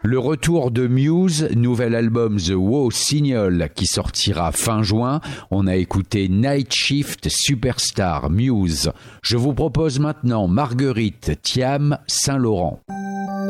Le retour de Muse, nouvel album The Wow Signal qui sortira fin juin. On a écouté Night Shift Superstar Muse. Je vous propose maintenant Marguerite Thiam Saint-Laurent.